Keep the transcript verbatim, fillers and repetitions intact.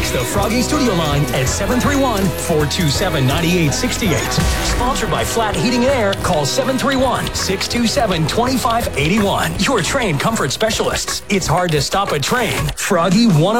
Text the Froggy Studio line at seven three one, four two seven, nine eight six eight. Sponsored by Flat Heating and Air. Call seven three one, six two seven, two five eight one. Your train comfort specialists. It's hard to stop a train. Froggy one